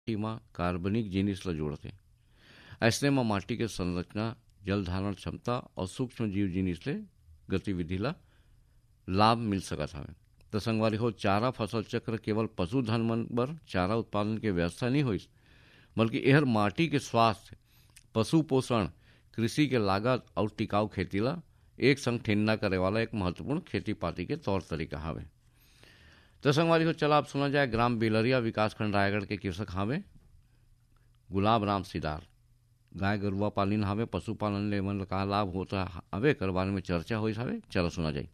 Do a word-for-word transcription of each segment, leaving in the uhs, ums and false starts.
माटीमां कार्बनिक जिनिस ल जोड़थे। अइसने म माटी के संरचना, जल धारण क्षमता और सूक्ष्म जीव जिनिस ले गतिविधि ला लाभ मिल सकत हवे। तो संगवारी हो, चारा फसल चक्र केवल पशुधन मन बर चारा उत्पादन के व्यवस्था नहीं होइस, बल्कि यहर माटी के स्वास्थ्य, पशु पोषण, कृषि के लागत और टिकाऊ खेती ला एक संग ठेन्ना करे वाला एक महत्वपूर्ण खेती पाती के तौर तरीका हवे। तो संगवारी हो, चला आप सुना जाए ग्राम बेलरिया विकासखंड रायगढ़ के कृषक हवे गुलाब राम सिदार। गाय गरुआ पालिन हवे, पशुपालन ले मन का लाभ होता हवे कर बारे में चर्चा होइस हवे। चलो सुना जाए।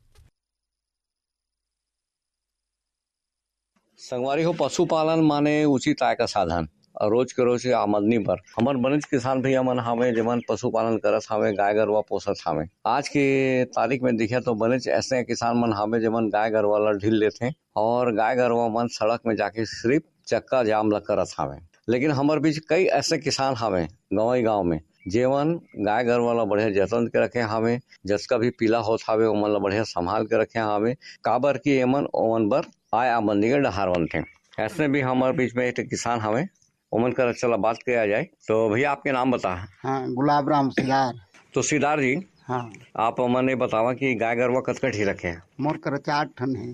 संगवारी हो, पशुपालन माने उचित आय का साधन और रोज के रोज आमदनी पर हमन बनेच किसान भैया मन हवे जेमन पशुपालन करत हवे, गाय गरुआ पोसत हवे। आज के तारीख में देखिए तो बनेच ऐसे किसान मन हवे जेमन गाय गरुआ ला ढील लेथे और गाय गरुआ मन सड़क में जाके सिर्फ चक्का जाम ला करत हवे। लेकिन हमार बीच कई ऐसे किसान हवे गाँव गाँव में जेमन गाय गरुआ ला बढ़िया जतन के रखे हवे, जसका भी पीला होत हवे ओमन ला बढ़िया संभाल के रखे हवे, काबर की एमन ओमन बर आय आमदनी के डहार बनथे। ऐसे भी हमारे बीच में एक किसान हवे, ओमन कर चला बात किया जाए। तो भैया आपके नाम बता। हाँ, गुलाब राम सिदार। तो सिदार जी, हाँ, आप मैंने बतावा कि गाय गरुआ कतका ठी रखे हैं? मोर कर चार ठन है।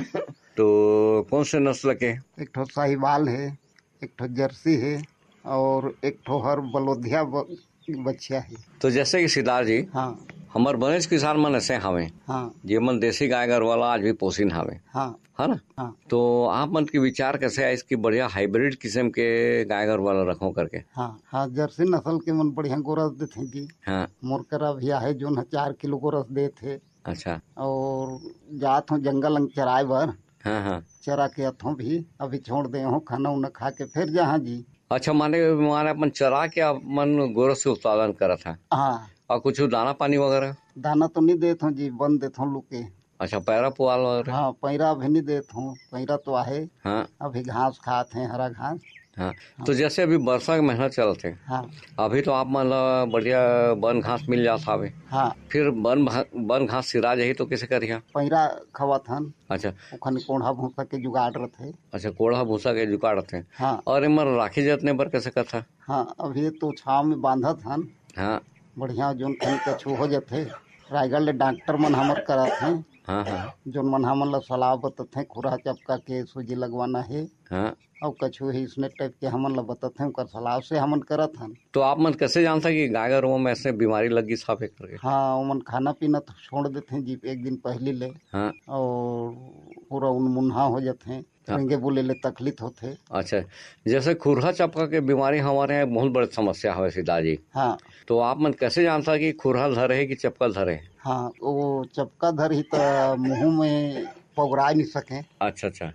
तो कौन से नस्ल के? एक ठो साहिवाल है, एक ठो जर्सी है और एक ठो हर बलोधिया बच्चा है। तो जैसे कि सिदार जी, हाँ, हमार बनेच किसान मन ऐसे हवे, हाँ, जेमन देसी गाय गरुआ ला आज भी पोसिन हवे, हाँ, है ना? हाँ। तो आप मन के विचार कैसे है इसकी बढ़िया हाइब्रिड किस्म के गाय गरुआ ला रखो करके? हाँ, हाँ, जर्सी नस्ल के मन बढ़िया गोरस देते जी। हाँ, मोर करा भी है जो न चार किलो गोरस देते। अच्छा। और जात हूँ जंगल अंग चराए बर। हाँ, हाँ। चरा के अथों भी अभी छोड़ दे हूँ, खाना उना खा के फिर जहाँ जी। अच्छा, माने माने अपन चरा के अपन गोरस से उत्पादन करत है। हाँ, और कुछ दाना पानी वगैरह? दाना तो नहीं देता हूँ जी, बंद देता हूँ लुके। अच्छा, पैरा पुआल वगैरह? हाँ, पैरा अभी नहीं देता हूँ, पैरा तो आहे। हाँ, अभी घास खाते हैं, हरा घास। हाँ। तो जैसे अभी वर्षा के महीना चलते, हाँ, अभी तो आप मन ला बढ़िया वन घास मिल जात हवे। हाँ, फिर वन वन घास सिरा जाही तो कैसे करिया? पैरा खवात हन। अच्छा, ओखन कोढ़ा भूसा के जुगाड़ रहते। अच्छा, कोढ़ा भूसा के जुगाड़त है। हाँ, और इमर राखी जतने पर कैसे करता? हाँ, अभी तो छाव में बांधत हन। हाँ, बढ़िया जोन खन कछु हो जाते। रायगढ़ ले डॉक्टर मन हमर करत हैं। हाँ, हाँ, जोन मन हमन ला सलाह बताते हैं, खुरा चपका के सूजी लगवाना है हाँ। और कछु है इसने टाइप के हमन ला बताते हैं, उनका सलाह से हमन करत हन। तो आप मन कैसे जानता कि गाय गरुआ में ऐसे बीमारी लगी साफे करके? हाँ, उमन खाना पीना तो छोड़ देते हैं जी एक दिन पहले ले। हाँ, और पूरा उनमुन्हा हो जाते हैं, रेंगे बोले ले तकलीफ होते। अच्छा, जैसे खुरहा चपका के बीमारी हमारे यहाँ बहुत बड़ी समस्या है सीधा जी। हाँ, तो आप मन कैसे जानता कि खुरहा धरे है कि चपका धरे है? हाँ, वो चपका धर ही तो मुँह में पगड़ा नहीं सके। अच्छा, अच्छा।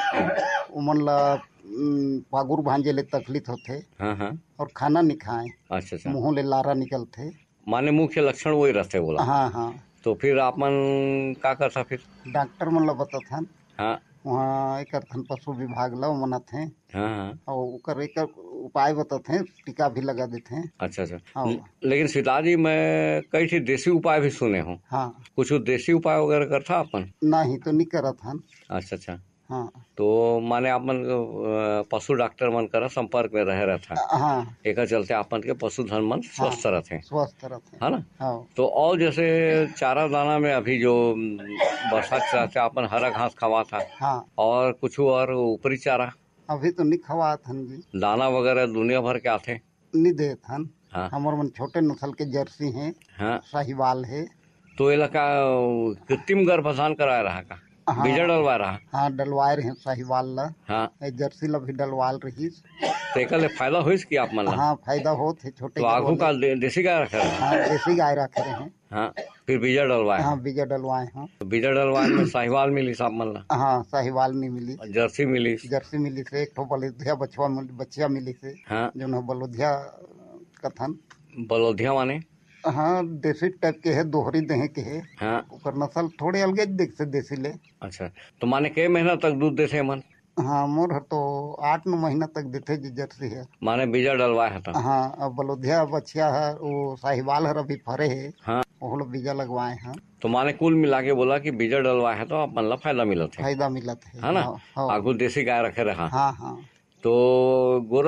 उमन ला पागुर भांजे ले तकलीफ होते। हाँ, हाँ। और खाना नहीं खाए, अच्छा, अच्छा। मुँह ले लारा निकलते। माने मुंह के लक्षण वही रहते बोला? हाँ, हाँ। तो फिर आप मन का करता फिर? डॉक्टर मन ला बताथन। हाँ, वहाँ एक थन पशु विभाग ला मनाथे। हाँ, हाँ। और उकर एक उपाय बताते हैं, टीका भी लगा देते हैं। अच्छा, अच्छा। हाँ। लेकिन सीताजी मैं कई ठी देसी उपाय भी सुने हूँ। हाँ, कुछ देसी उपाय वगैरह करता अपन? नहीं तो नहीं करत हन। अच्छा, अच्छा। हाँ, तो माने आप मन अ, पशु डॉक्टर मन करा संपर्क में रहे रहता है, हाँ, एक चलते अपन के पशुधन मन स्वस्थ रहते हैं, स्वस्थ रहते हैं। है ना? हाँ, तो और जैसे चारा दाना में अभी जो म, बरसात से अपन हरा घास खवा था, हाँ, और कुछ और ऊपरी चारा अभी तो नहीं खवात हन जी। दाना वगैरह दुनिया भर के आते? नहीं देत हन। हाँ, हमार मन छोटे नस्ल के जर्सी हैं, हाँ। साहिवाल है। तो ये का कृत्रिम गर्भधान कराया रहा का? हाँ, बीजा डलवा रहा? हाँ, डलवाए रहे साहिवाल ला। हाँ। ए जर्सी ला भी डलवाल रहीस। तो एक ले फायदा होइस कि आप मन ला? हाँ, फायदा होत है छोटे। तो आगू का दे, देसी गाय रखे रहे? हाँ, देसी गाय रखे रहे हैं। हाँ, फिर बीजा डलवाए? हाँ, बीजा डलवाए हैं। तो बीजा डलवाए में साहिवाल मिली आप मन ला? हाँ, साहिवाल नहीं मिली, जर्सी मिली? जर्सी मिली से एक ठो बलोधिया बछवा मिली, बच्चिया मिली से। हाँ। जो न बलोधिया कथन। बलोधिया माने? हाँ, देसी टाइप के है, दोहरी देहे के है। हाँ। ऊपर नस्ल थोड़े अलगे देख से देसी ले। अच्छा, तो माने के महीना तक दूध देते मन? हाँ, मोर हर तो आठ नौ महीना तक देते जी जर्सी है। माने बीजा डलवाए है? हाँ, अब बलोधिया बच्चिया है, वो साहिवाल हर अभी फरे है। हाँ। वो लोग बीजा लगवाए हैं। तो माने कुल मिला के बोला कि बीजा डलवाए है तो आप मन ला फायदा मिलत है, फायदा मिलत है, है ना? हाँ, हाँ। आगू देसी गाय रखे रहा। हाँ, हाँ। तो गोर